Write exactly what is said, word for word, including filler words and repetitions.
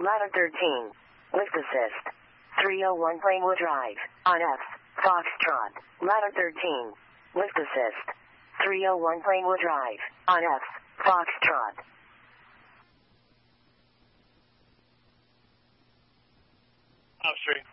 Ladder thirteen. Lift assist. three oh one Plainwood Drive. On F. Foxtrot. Ladder thirteen. Lift assist. three oh one Plainwood Drive. On F. Foxtrot. Upstream.